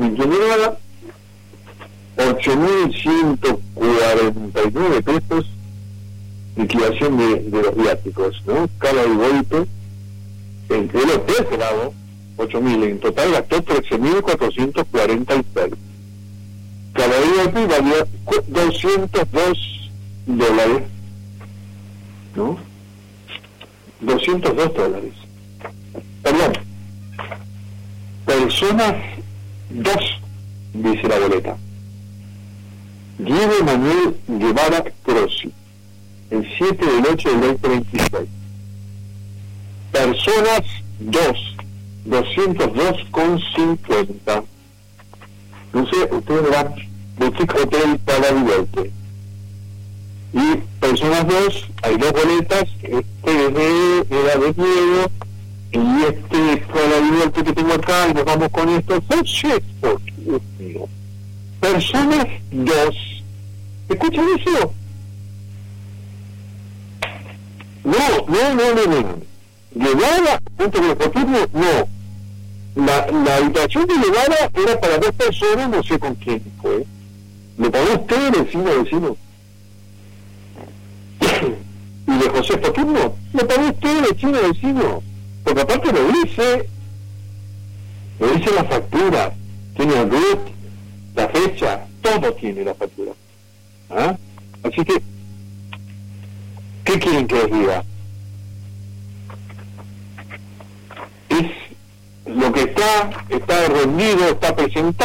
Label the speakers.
Speaker 1: liquidada 8.149 pesos, liquidación de los viáticos, ¿no? Cada golpe, entre el hotel grado 8.000, en total gastó 13.446. Cada golpe valía $202, ¿no? $202. Perdón. Personas 2, dice la boleta. Diego Manuel Guevara Crossi, el 7 del 8 del 2026. Personas 2, 202,50. Entonces, ustedes verán Boutique Hotel para Vivelte. Y personas 2, hay dos boletas, era de Diego, y para Vivelte que tengo acá, y nos vamos con esto. Dios mío. Personas 2. ¿Escuchan eso? No. Guevara, junto con el Coturno, no. La habitación de Guevara era para 2 personas, no sé con quién fue. ¿Le pagó usted, vecino? ¿Y de José Coturno? ¿Le pagó usted, vecino? Porque aparte lo dice la factura, tiene el RUT, la fecha, todo tiene la factura. ¿Ah? Así que, ¿qué quieren que les diga? Es lo que está rendido, está presentado.